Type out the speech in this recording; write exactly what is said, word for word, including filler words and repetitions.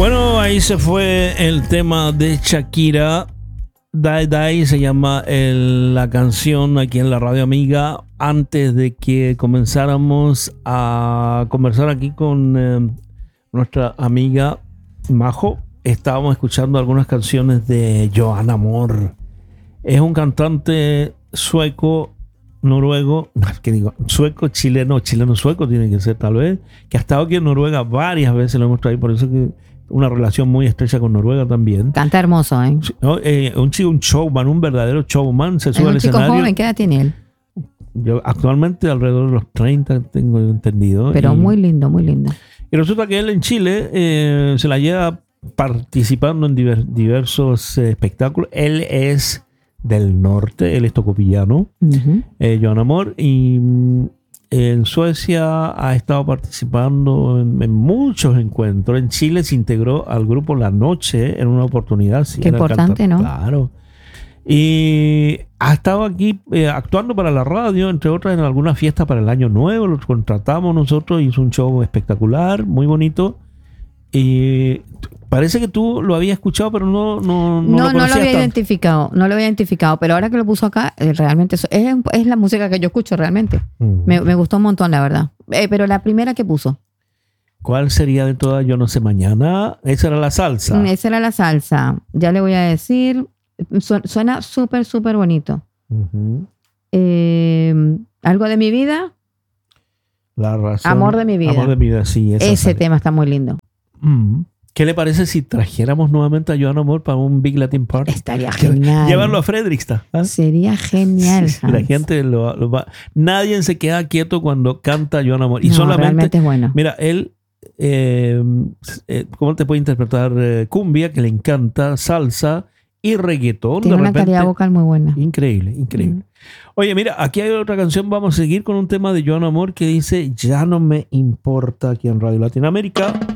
Bueno, ahí se fue el tema de Shakira. Die Die se llama el, la canción aquí en la Radio Amiga. Antes de que comenzáramos a conversar aquí con eh, nuestra amiga Majo, estábamos escuchando algunas canciones de Johan Amor. Es un cantante sueco, noruego, ¿qué digo? Sueco, chileno, chileno, sueco tiene que ser tal vez, que ha estado aquí en Noruega varias veces, lo hemos traído, por eso que una relación muy estrecha con Noruega también. Canta hermoso, ¿eh? No, eh un chico, un showman, un verdadero showman, se sube al escenario. escenario. Joven, ¿qué edad tiene él? Yo actualmente alrededor de los treinta, tengo entendido. Pero y, muy lindo, muy lindo. Y resulta que él en Chile eh, se la lleva participando en diver, diversos eh, espectáculos. Él es del norte, él es tocopillano, uh-huh. eh, Johan Amor, y mm, en Suecia ha estado participando en, en muchos encuentros. En Chile se integró al grupo La Noche en una oportunidad. Sí, qué importante, ¿no? Claro. Y ha estado aquí eh, actuando para la radio, entre otras en algunas fiestas para el Año Nuevo. Lo contratamos nosotros, hizo un show espectacular, muy bonito. Y parece que tú lo habías escuchado, pero no no no, no, lo, no lo había tanto. identificado, no lo había identificado, pero ahora que lo puso acá, eh, realmente es, es la música que yo escucho realmente. Uh-huh. Me, me gustó un montón, la verdad. Eh, pero la primera que puso. ¿Cuál sería de todas? Yo no sé, mañana. Esa era la salsa. Esa era la salsa. Ya le voy a decir. Suena súper, súper bonito. Uh-huh. Eh, ¿Algo de mi vida? La razón. Amor de mi vida. Amor de mi vida, sí. Ese sale. tema está muy lindo. Mm. ¿Qué le parece si trajéramos nuevamente a Johan Amor para un Big Latin Party? Estaría genial. Llevarlo a Fredrikstad. ¿eh? Sería genial. Sí, la gente lo, lo va. Nadie se queda quieto cuando canta Johan Amor. Y no, solamente. Realmente es bueno. Mira, él. Eh, eh, ¿Cómo te puede interpretar? Eh, cumbia, que le encanta, salsa y reggaetón. Tiene de una repente, calidad vocal muy buena. Increíble, increíble. Mm. Oye, mira, aquí hay otra canción. Vamos a seguir con un tema de Johan Amor que dice: Ya no me importa, aquí en Radio Latinoamérica.